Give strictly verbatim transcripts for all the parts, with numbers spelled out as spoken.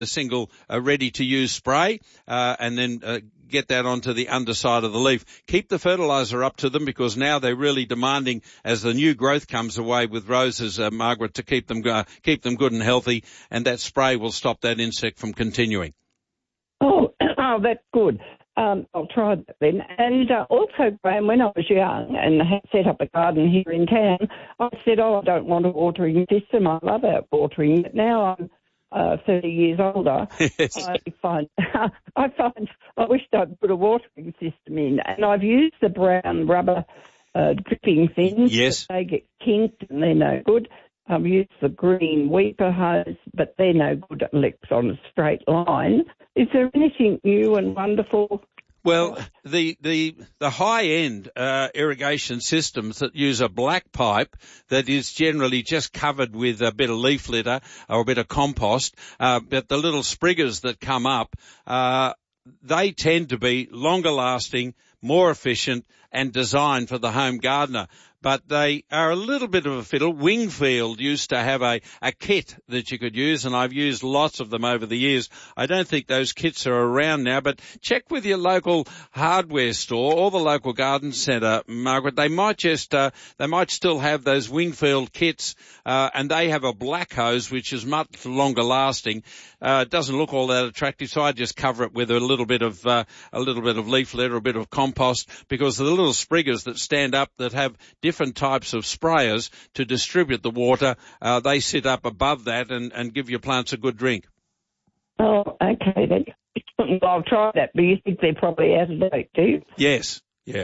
a single uh, ready-to-use spray, uh, and then uh, get that onto the underside of the leaf. Keep the fertiliser up to them because now they're really demanding as the new growth comes away with roses, uh, Margaret, to keep them uh, keep them good and healthy, and that spray will stop that insect from continuing. Oh, oh that's good. Um, I'll try that then. And uh, also, Graham, when I was young and had set up a garden here in town, I said, oh, I don't want a watering system. I love out watering. But now I'm uh, thirty years older. Yes. I find, I find I wish I'd put a watering system in. And I've used the brown rubber uh, dripping things. Yes. But they get kinked and they're no good. I've used the green weeper hose, but they're no good unless on a straight line. Is there anything new and wonderful? Well, the the the high-end uh, irrigation systems that use a black pipe that is generally just covered with a bit of leaf litter or a bit of compost, uh, but the little spriggers that come up, uh, they tend to be longer-lasting, more efficient, and designed for the home gardener. But they are a little bit of a fiddle. Wingfield used to have a, a kit that you could use, and I've used lots of them over the years. I don't think those kits are around now, but check with your local hardware store or the local garden centre, Margaret. They might just, uh, they might still have those Wingfield kits, uh, and they have a black hose, which is much longer lasting. Uh, it doesn't look all that attractive, so I just cover it with a little bit of, uh, a little bit of leaf litter, a bit of compost, because the little spriggers that stand up that have different types of sprayers to distribute the water, uh, they sit up above that and, and give your plants a good drink. Oh, okay then. Well, I'll try that, but you think they're probably out of date, do you? Yes, yeah.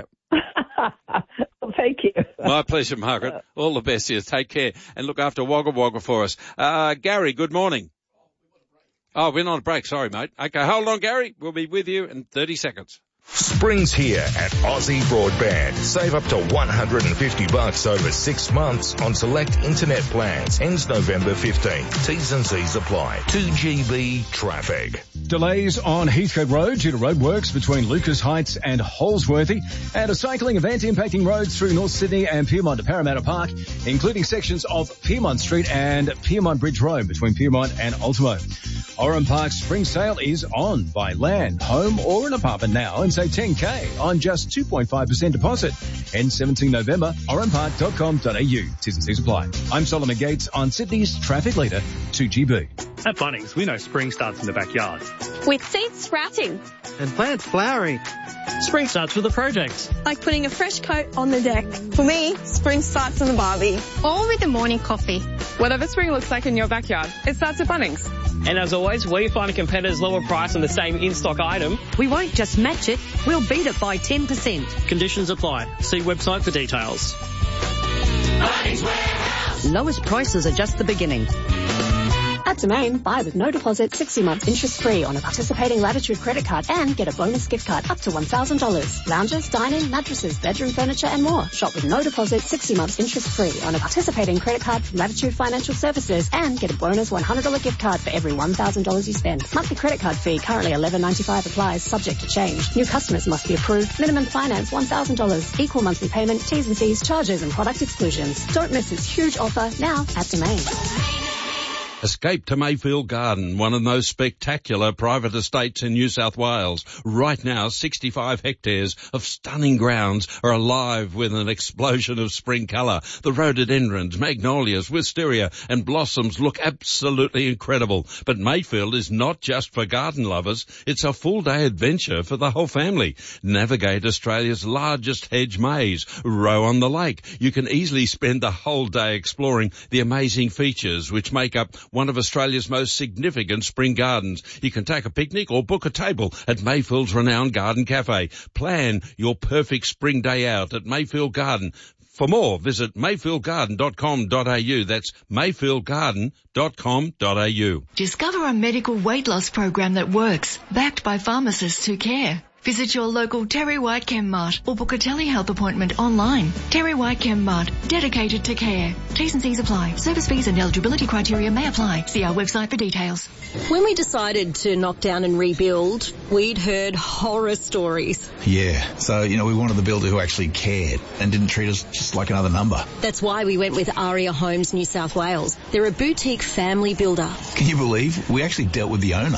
Well, thank you. My pleasure, Margaret. All the best here. Take care and look after Wagga Wagga for us. Uh, Gary, good morning. Oh, we're not a break. Sorry, mate. Okay, hold on, Gary. We'll be with you in thirty seconds. Spring's here at Aussie Broadband. Save up to one hundred fifty bucks over six months on select internet plans. Ends November fifteenth. T's and C's apply. two G B traffic. Delays on Heathcote Road due to roadworks between Lucas Heights and Holsworthy, and a cycling event impacting roads through North Sydney and Pyrmont to Parramatta Park, including sections of Pyrmont Street and Pyrmont Bridge Road between Pyrmont and Ultimo. Oran Park's spring sale is on. Buy land, home or an apartment now and save ten K on just two point five percent deposit. Ends seventeenth November. oran park dot com dot a u. T's and C's apply. I'm Solomon Gates on Sydney's traffic leader, two G B. At Bunnings, we know spring starts in the backyard. With seeds sprouting. And plants flowering. Spring starts with a project. Like putting a fresh coat on the deck. For me, spring starts on the barbie. Or with a morning coffee. Whatever spring looks like in your backyard, it starts at Bunnings. And as always, where you find a competitor's lower price on the same in-stock item, we won't just match it, we'll beat it by ten percent. Conditions apply. See website for details. Bunnings Warehouse. Lowest prices are just the beginning. At Domain, buy with no deposit, sixty months interest-free on a participating Latitude credit card and get a bonus gift card up to one thousand dollars. Lounges, dining, mattresses, bedroom furniture and more. Shop with no deposit, sixty months interest-free on a participating credit card from Latitude Financial Services and get a bonus one hundred dollars gift card for every one thousand dollars you spend. Monthly credit card fee currently eleven ninety-five applies, subject to change. New customers must be approved. Minimum finance one thousand dollars. Equal monthly payment, T's and C's, charges and product exclusions. Don't miss this huge offer now at Domain. Escape to Mayfield Garden, one of the most spectacular private estates in New South Wales. Right now, sixty-five hectares of stunning grounds are alive with an explosion of spring colour. The rhododendrons, magnolias, wisteria and blossoms look absolutely incredible. But Mayfield is not just for garden lovers. It's a full-day adventure for the whole family. Navigate Australia's largest hedge maze, row on the lake. You can easily spend the whole day exploring the amazing features which make up one of Australia's most significant spring gardens. You can take a picnic or book a table at Mayfield's renowned garden cafe. Plan your perfect spring day out at Mayfield Garden. For more, visit mayfield garden dot com dot a u. That's mayfield garden dot com dot a u. Discover a medical weight loss program that works, backed by pharmacists who care. Visit your local Terry White Chemmart or book a telehealth appointment online. Terry White Chemmart, dedicated to care. T's and C's apply. Service fees and eligibility criteria may apply. See our website for details. When we decided to knock down and rebuild, we'd heard horror stories. Yeah, so, you know, we wanted the builder who actually cared and didn't treat us just like another number. That's why we went with Aria Homes New South Wales. They're a boutique family builder. Can you believe we actually dealt with the owner?